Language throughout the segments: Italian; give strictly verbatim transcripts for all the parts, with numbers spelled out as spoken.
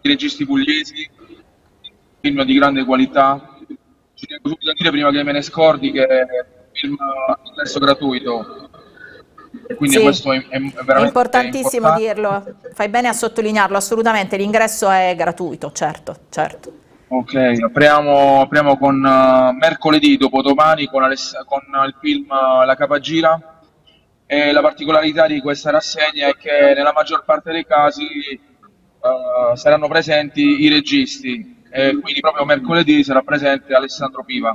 registi pugliesi, film di grande qualità. Ci tengo subito a dire, prima che me ne scordi, che è un film a ingresso gratuito, e quindi Sì, questo è, è- è è veramente importantissimo importante. dirlo, fai bene a sottolinearlo, assolutamente, l'ingresso è gratuito, certo, certo. Ok, apriamo, apriamo con eh, mercoledì, dopodomani, con, Aless- con il film eh, La Capagira. E la particolarità di questa rassegna è che nella maggior parte dei casi eh, saranno presenti i registi, e quindi proprio mercoledì sarà presente Alessandro Piva.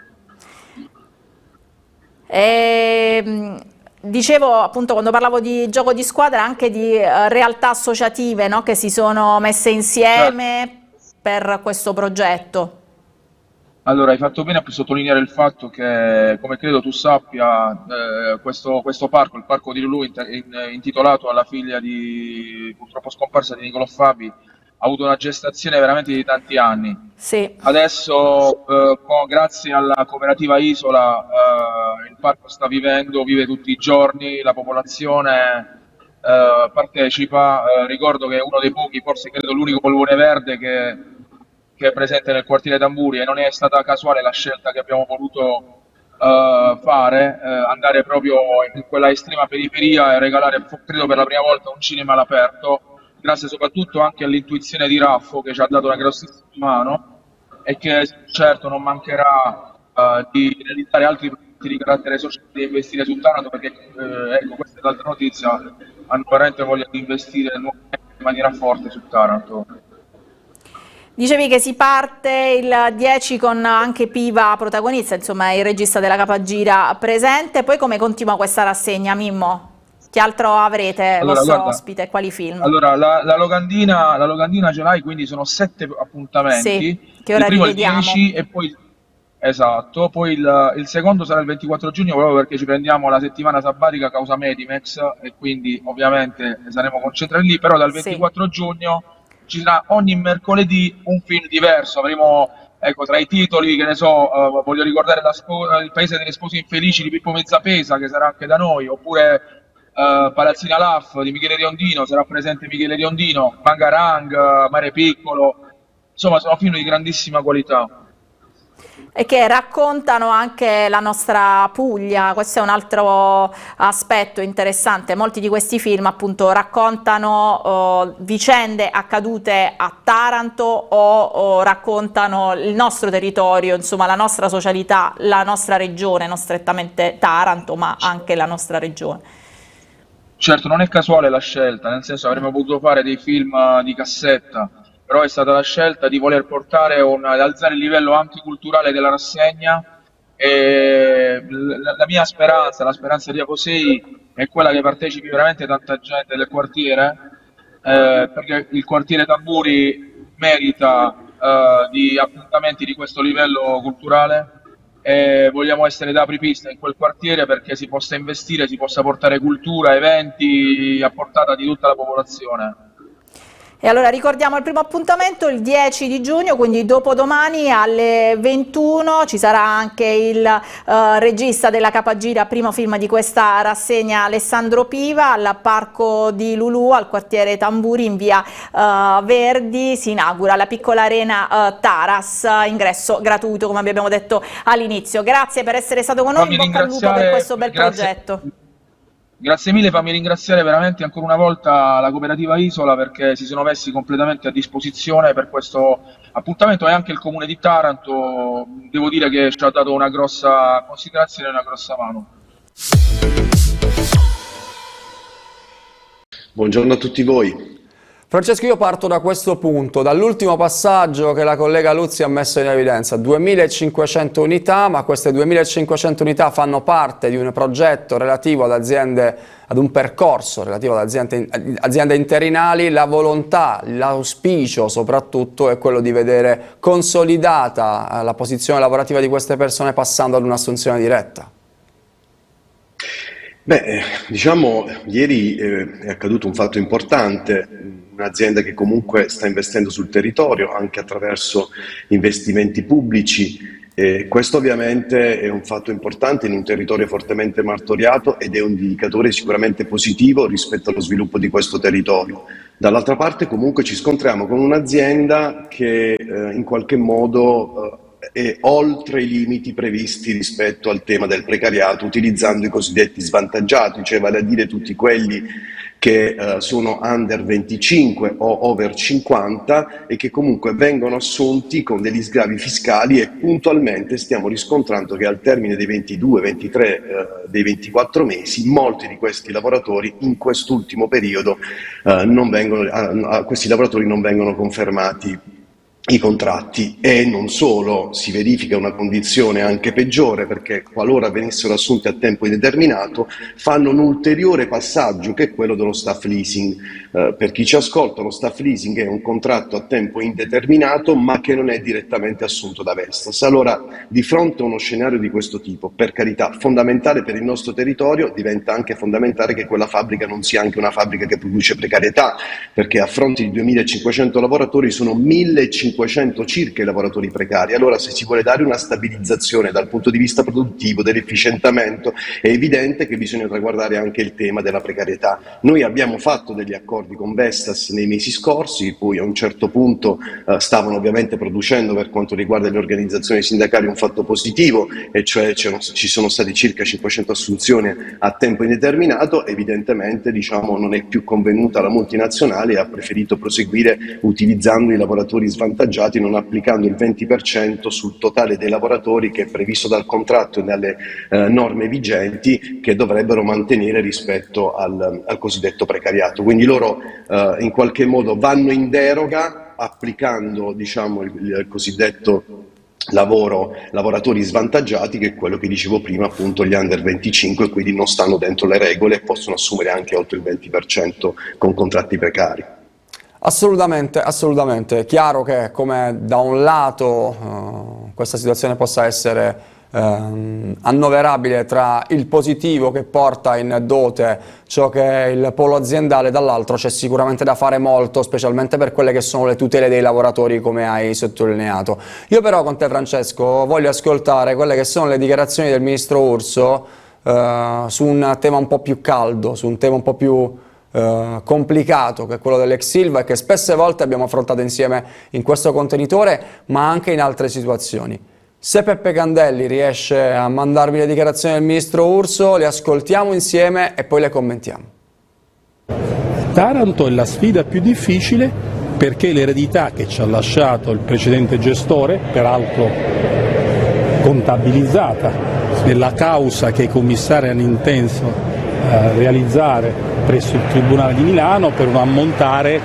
Ehm, dicevo appunto quando parlavo di gioco di squadra anche di eh, realtà associative, no, che si sono messe Certo. insieme per questo progetto. Allora, hai fatto bene a sottolineare il fatto che, come credo tu sappia, eh, questo, questo parco, il parco di Lulù, int- in- intitolato alla figlia di, purtroppo scomparsa, di Nicolò Fabi, ha avuto una gestazione veramente di tanti anni. Sì. Adesso, eh, con- grazie alla cooperativa Isola, eh, il parco sta vivendo, vive tutti i giorni, la popolazione eh, partecipa. Eh, ricordo che è uno dei pochi, forse credo l'unico polvone verde che, che è presente nel quartiere Tamburi, e non è stata casuale la scelta che abbiamo voluto eh, fare, eh, andare proprio in quella estrema periferia e regalare, credo per la prima volta, un cinema all'aperto, grazie soprattutto anche all'intuizione di Raffo, che ci ha dato una grossissima mano, e che certo non mancherà eh, di realizzare altri progetti di carattere sociale, di investire su Taranto, perché eh, ecco, questa è l'altra notizia, hanno veramente voglia di investire nuovamente in maniera forte su Taranto. Dicevi che si parte il dieci con anche Piva protagonista, insomma il regista della Capagira presente, poi come continua questa rassegna, Mimmo? Che altro avrete Allora, vostro guarda, ospite? Quali film? allora, la, la locandina, la locandina ce l'hai, quindi sono sette Sì, appuntamenti, che il ora primo è il rivediamo. dieci e poi, esatto, poi il, il secondo sarà il ventiquattro giugno, proprio perché ci prendiamo la settimana sabbatica causa Medimex, e quindi ovviamente saremo concentrati lì, però dal Sì. ventiquattro giugno ci sarà ogni mercoledì un film diverso. Avremo, ecco, tra i titoli, che ne so, eh, voglio ricordare la spo- Il paese delle spose infelici di Pippo Mezzapesa, che sarà anche da noi, oppure eh, Palazzina Laff di Michele Riondino, sarà presente Michele Riondino, Bangarang, eh, Mare Piccolo, insomma sono film di grandissima qualità. E che raccontano anche la nostra Puglia, questo è un altro aspetto interessante. Molti di questi film appunto raccontano uh, vicende accadute a Taranto o, o raccontano il nostro territorio, insomma la nostra socialità, la nostra regione, non strettamente Taranto, ma anche la nostra regione. Certo, non è casuale la scelta, nel senso avremmo potuto fare dei film eh, di cassetta, però è stata la scelta di voler portare un, ad alzare il livello anche culturale della rassegna, e l- la, la mia speranza, la speranza di Aposei è quella che partecipi veramente tanta gente del quartiere, eh, perché il quartiere Tamburi merita eh, di appuntamenti di questo livello culturale, e vogliamo essere da apripista in quel quartiere perché si possa investire, si possa portare cultura, eventi a portata di tutta la popolazione. E allora ricordiamo il primo appuntamento il dieci di giugno, quindi dopodomani alle ventuno ci sarà anche il eh, regista della Capagira, primo film di questa rassegna, Alessandro Piva, al Parco di Lulù, al quartiere Tamburi in via eh, Verdi. Si inaugura la piccola arena eh, Taras, ingresso gratuito come abbiamo detto all'inizio. Grazie per essere stato con noi, in Fammi bocca al lupo per ringraziare, questo bel grazie, progetto. grazie mille, fammi ringraziare veramente ancora una volta la cooperativa Isola, perché si sono messi completamente a disposizione per questo appuntamento, e anche il comune di Taranto, devo dire che ci ha dato una grossa considerazione e una grossa mano. Buongiorno a tutti voi. Francesco, io parto da questo punto, dall'ultimo passaggio che la collega Luzzi ha messo in evidenza, duemilacinquecento unità, ma queste duemilacinquecento unità fanno parte di un progetto relativo ad aziende, ad un percorso relativo ad aziende, aziende interinali. La volontà, l'auspicio soprattutto è quello di vedere consolidata la posizione lavorativa di queste persone passando ad un'assunzione diretta. Beh, diciamo, ieri eh, è accaduto un fatto importante, un'azienda che comunque sta investendo sul territorio anche attraverso investimenti pubblici, E questo ovviamente è un fatto importante in un territorio fortemente martoriato ed è un indicatore sicuramente positivo rispetto allo sviluppo di questo territorio. Dall'altra parte comunque ci scontriamo con un'azienda che eh, in qualche modo eh, è oltre i limiti previsti rispetto al tema del precariato, utilizzando i cosiddetti svantaggiati, cioè vale a dire tutti quelli che eh, sono under venticinque o over cinquanta e che comunque vengono assunti con degli sgravi fiscali, e puntualmente stiamo riscontrando che al termine dei ventidue ventitré, eh, dei ventiquattro mesi, molti di questi lavoratori in quest'ultimo periodo eh, non vengono, a, a questi lavoratori non vengono confermati i contratti. E non solo, si verifica una condizione anche peggiore, perché qualora venissero assunti a tempo indeterminato fanno un ulteriore passaggio che è quello dello staff leasing. Eh, per chi ci ascolta, lo staff leasing è un contratto a tempo indeterminato ma che non è direttamente assunto da Vestas. Allora, di fronte a uno scenario di questo tipo, per carità, fondamentale per il nostro territorio, diventa anche fondamentale che quella fabbrica non sia anche una fabbrica che produce precarietà, perché a fronte di duemilacinquecento lavoratori sono millecinquecento circa i lavoratori precari. Allora, se si vuole dare una stabilizzazione dal punto di vista produttivo, dell'efficientamento, è evidente che bisogna traguardare anche il tema della precarietà. Noi abbiamo fatto degli accordi con Vestas nei mesi scorsi, poi a un certo punto eh, stavano ovviamente producendo, per quanto riguarda le organizzazioni sindacali, un fatto positivo, e cioè ci sono stati circa cinquecento assunzioni a tempo indeterminato. Evidentemente, diciamo, non è più convenuta la multinazionale e ha preferito proseguire utilizzando i lavoratori svantaggiati, non applicando il venti per cento sul totale dei lavoratori che è previsto dal contratto e dalle eh, norme vigenti, che dovrebbero mantenere rispetto al, al cosiddetto precariato. Quindi loro eh, in qualche modo vanno in deroga applicando, diciamo, il, il cosiddetto lavoro, lavoratori svantaggiati, che è quello che dicevo prima, appunto gli under venticinque, quindi non stanno dentro le regole e possono assumere anche oltre il venti per cento con contratti precari. Assolutamente, assolutamente. È chiaro che come da un lato uh, questa situazione possa essere uh, annoverabile tra il positivo che porta in dote ciò che è il polo aziendale, dall'altro c'è sicuramente da fare molto, specialmente per quelle che sono le tutele dei lavoratori, come hai sottolineato. Io però con te, Francesco, voglio ascoltare quelle che sono le dichiarazioni del ministro Urso uh, su un tema un po' più caldo, su un tema un po' più Uh, complicato, che è quello dell'ex Ilva, e che spesse volte abbiamo affrontato insieme in questo contenitore, ma anche in altre situazioni. Se Peppe Candelli riesce a mandarvi le dichiarazioni del ministro Urso, le ascoltiamo insieme e poi le commentiamo. Taranto è la sfida più difficile perché l'eredità che ci ha lasciato il precedente gestore, peraltro contabilizzata nella causa che i commissari hanno intenso eh, realizzare presso il Tribunale di Milano, per un ammontare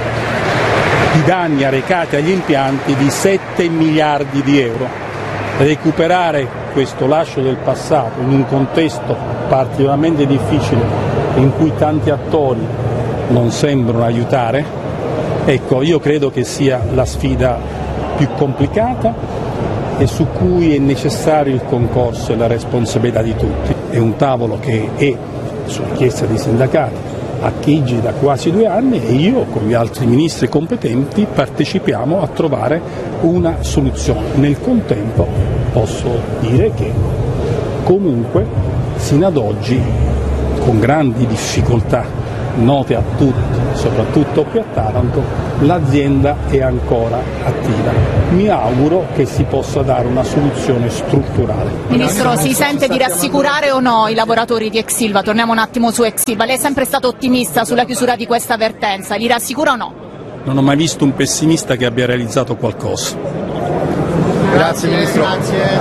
di danni arrecati agli impianti di sette miliardi di euro. Recuperare questo lascio del passato in un contesto particolarmente difficile in cui tanti attori non sembrano aiutare, ecco, io credo che sia la sfida più complicata e su cui è necessario il concorso e la responsabilità di tutti. È un tavolo che è, su richiesta dei sindacati, a Chigi da quasi due anni, e io con gli altri ministri competenti partecipiamo a trovare una soluzione. Nel contempo posso dire che comunque sino ad oggi, con grandi difficoltà note a tutti, soprattutto qui a Taranto, l'azienda è ancora attiva. Mi auguro che si possa dare una soluzione strutturale. Ministro, si sente di rassicurare o no i lavoratori di ex Ilva? Torniamo un attimo su ex Ilva. Lei è sempre stato ottimista sulla chiusura di questa vertenza, li rassicura o no? Non ho mai visto un pessimista che abbia realizzato qualcosa. Grazie, Ministro. Grazie.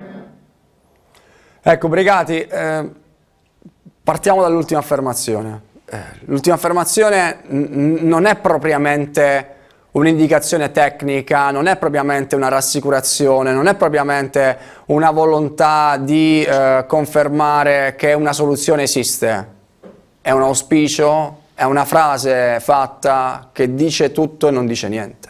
Ecco, Brigati, eh, partiamo dall'ultima affermazione. Eh, l'ultima affermazione non è propriamente un'indicazione tecnica, non è propriamente una rassicurazione, non è propriamente una volontà di eh, confermare che una soluzione esiste. È un auspicio, è una frase fatta che dice tutto e non dice niente.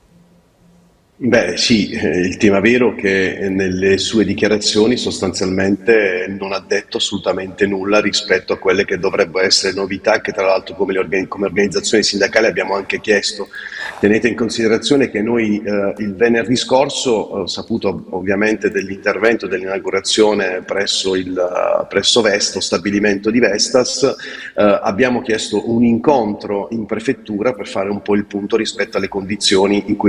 Beh sì, eh, il tema vero è che nelle sue dichiarazioni sostanzialmente non ha detto assolutamente nulla rispetto a quelle che dovrebbero essere novità, che tra l'altro come, le organ- come organizzazioni sindacali abbiamo anche chiesto Tenete in considerazione che noi eh, il venerdì scorso, ho saputo ovviamente dell'intervento, dell'inaugurazione presso, il, presso Vesto, stabilimento di Vestas, eh, abbiamo chiesto un incontro in prefettura per fare un po' il punto rispetto alle condizioni in cui